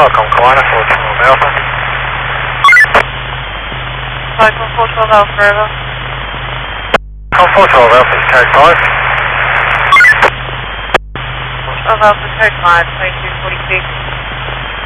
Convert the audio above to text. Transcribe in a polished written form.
Welcome, Kiwana, 412 Alpha. Welcome, 412 Alpha, Forever. Come 412 Alpha, tag 5. 412 Alpha, tag 5, 2246.